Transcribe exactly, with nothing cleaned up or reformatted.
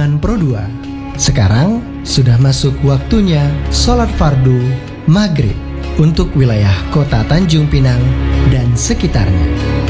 Buleman Pro dua. Sekarang sudah masuk waktunya sholat fardu maghrib untuk wilayah kota Tanjung Pinang dan sekitarnya.